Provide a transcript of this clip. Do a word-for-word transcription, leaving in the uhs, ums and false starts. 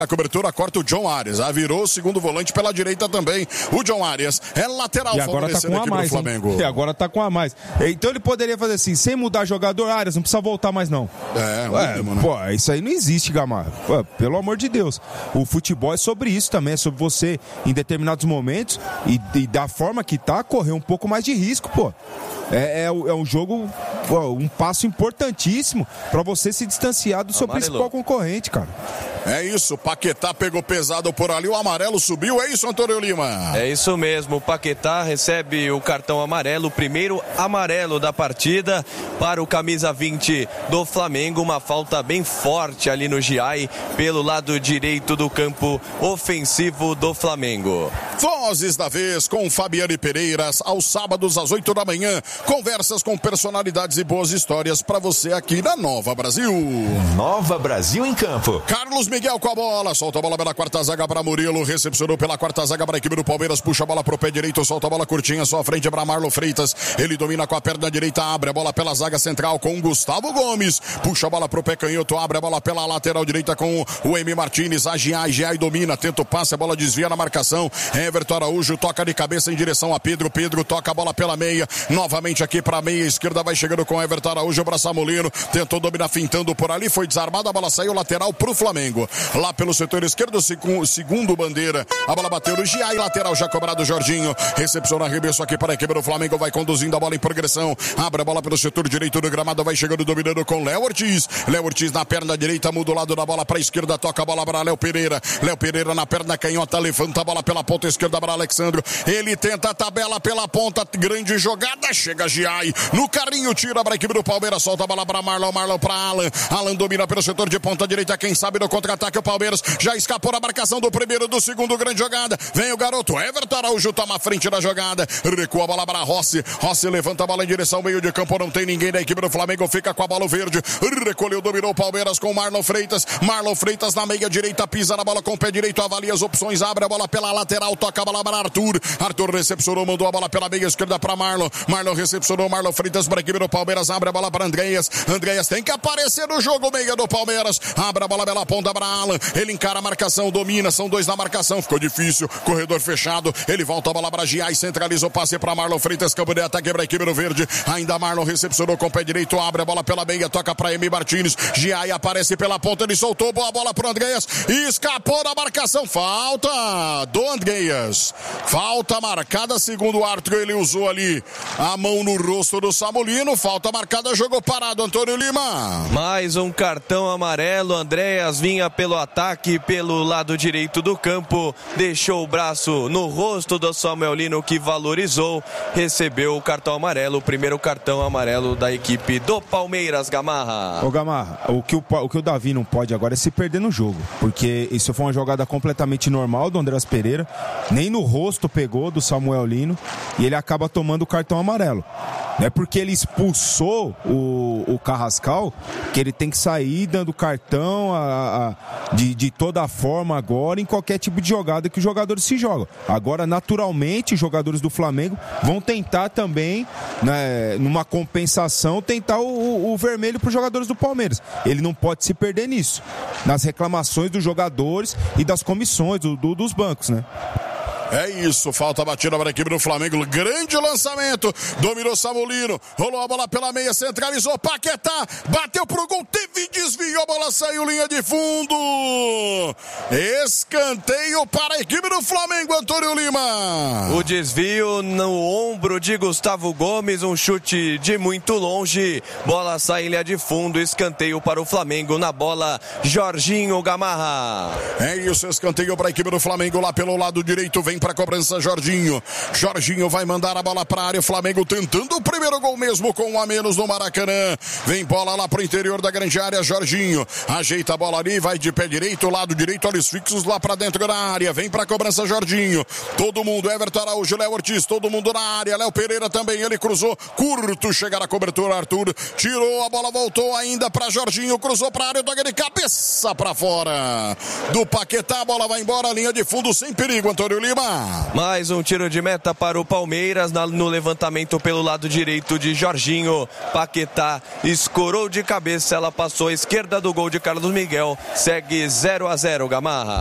A cobertura corta o John Arias. Ah, virou o segundo volante pela direita também. O John Arias é lateral. E agora tá com a mais, Flamengo. E agora tá com a mais. Então ele poderia fazer assim, sem mudar jogador, Arias, não precisa voltar mais não. É, Ué, mínimo, né? Pô, isso aí não existe, Gamarra. Pô, pelo amor de Deus. O futebol é sobre isso também, é sobre você, em determinados momentos, e, e da forma que tá, correr um pouco mais de risco, pô. É, é, é um jogo, pô, um passo importantíssimo pra você se distanciar do seu Amarelo. principal concorrente, cara. É isso, Paquetá pegou pesado por ali, o amarelo subiu, é isso, Antônio Lima? É isso mesmo, o Paquetá recebe o cartão amarelo, o primeiro amarelo da partida para o camisa vinte do Flamengo, uma falta bem forte ali no Giai, pelo lado direito do campo ofensivo do Flamengo. Vozes da vez com Fabiane Pereiras, aos sábados às oito da manhã, conversas com personalidades e boas histórias para você aqui na Nova Brasil. Nova Brasil em campo. Carlos Miguel com a bola, solta a bola pela quarta zaga para Murilo, recepcionou pela quarta zaga para a equipe do Palmeiras, puxa a bola pro pé direito, solta a bola curtinha, só à frente para Marlon Freitas, ele domina com a perna direita, abre a bola pela zaga central com Gustavo Gomes, puxa a bola pro pé canhoto, abre a bola pela lateral direita com o Emi Martins, a Giai, Giai domina, tenta o passe, a bola desvia na marcação, Everton Araújo toca de cabeça em direção a Pedro, Pedro toca a bola pela meia, novamente aqui para a meia esquerda, vai chegando com Everton Araújo para Samolino, tentou dominar fintando por ali, foi desarmada, a bola saiu lateral pro Flamengo. Lá pelo setor esquerdo, segundo bandeira, a bola bateu no Giai, lateral já cobrado Jorginho, recepciona arremesso aqui para a equipe do Flamengo, vai conduzindo a bola em progressão, abre a bola pelo setor direito do gramado, vai chegando dominando com Léo Ortiz, Léo Ortiz na perna direita, muda o lado da bola para a esquerda, toca a bola para Léo Pereira, Léo Pereira na perna canhota, levanta a bola pela ponta esquerda para Alexandro, ele tenta a tabela pela ponta, grande jogada, chega Giai, no carrinho, tira para a equipe do Palmeiras, solta a bola para Marlon, Marlon para Alan, Alan domina pelo setor de ponta direita, quem sabe no contra-ataque o Palmeiras já escapou da marcação do primeiro, do segundo, grande jogada, vem o garoto Everton Araújo, toma a frente da jogada, recua a bola para Rossi, Rossi levanta a bola em direção ao meio de campo, não tem ninguém da equipe do Flamengo, fica com a bola verde, recolheu, dominou o Palmeiras com Marlon Freitas, Marlon Freitas na meia direita, pisa na bola com o pé direito, avalia as opções, abre a bola pela lateral, toca a bola para Arthur, Arthur recepcionou, mandou a bola pela meia esquerda para Marlon, Marlon recepcionou, Marlon Freitas para a equipe do Palmeiras, abre a bola para Andreas, Andreas tem que aparecer no jogo, meia do Palmeiras, abre a bola pela ponta para Alan, ele encara a marcação, domina, são dois na marcação, ficou difícil, corredor fechado, ele volta a bola para Giai, centraliza o passe para Marlon Freitas, campo de ataque para a equipe do Verde, ainda Marlon recepcionou com o pé direito, abre a bola pela meia, toca para Emi Martins, Giai aparece pela ponta, ele soltou, boa bola para o Andreas, escapou da marcação, falta do Andreas, falta marcada, segundo o árbitro, ele usou ali a mão no rosto do Samolino, falta marcada, jogou parado, Antônio Lima. Mais um cartão amarelo, Andreas vinha pelo ataque, pelo lado direito do campo, deixou o braço no rosto do Samuel Lino, que valorizou, recebeu o cartão amarelo, o primeiro cartão amarelo da equipe do Palmeiras, Gamarra. Ô Gamarra, o que o, o que o Davi não pode agora é se perder no jogo, porque isso foi uma jogada completamente normal do Andreas Pereira, nem no rosto pegou do Samuel Lino, e ele acaba tomando o cartão amarelo. Não é porque ele expulsou o, o Carrascal que ele tem que sair dando cartão a, a, de, de toda forma agora em qualquer tipo de jogada que os jogadores se jogam. Agora, naturalmente, os jogadores do Flamengo vão tentar também, né, numa compensação, tentar o, o, o vermelho para os jogadores do Palmeiras. Ele não pode se perder nisso, nas reclamações dos jogadores e das comissões, do, do, dos bancos, né? É isso, falta batida para a equipe do Flamengo, grande lançamento, dominou Samolino, rolou a bola pela meia, centralizou, Paquetá, bateu pro gol, teve desvio, a bola saiu, linha de fundo, escanteio para a equipe do Flamengo, Antônio Lima. O desvio no ombro de Gustavo Gomes, um chute de muito longe, bola sai linha de fundo, escanteio para o Flamengo, na bola, Jorginho, Gamarra. É isso, escanteio para a equipe do Flamengo, lá pelo lado direito, vem para a cobrança Jorginho, Jorginho vai mandar a bola para a área, o Flamengo tentando o primeiro gol mesmo com um a menos no Maracanã, vem bola lá para o interior da grande área, Jorginho ajeita a bola ali, vai de pé direito, lado direito, olhos fixos lá para dentro da área, vem para a cobrança Jorginho, todo mundo, Everton Araújo, Léo Ortiz, todo mundo na área, Léo Pereira também, ele cruzou, curto, chega na cobertura, Arthur tirou, a bola voltou ainda para Jorginho, cruzou para a área, toca de cabeça para fora do Paquetá, a bola vai embora, linha de fundo sem perigo, Antônio Lima. Gamarra. Mais um tiro de meta para o Palmeiras no levantamento pelo lado direito de Jorginho. Paquetá escorou de cabeça, ela passou à esquerda do gol de Carlos Miguel. Segue zero a zero, Gamarra.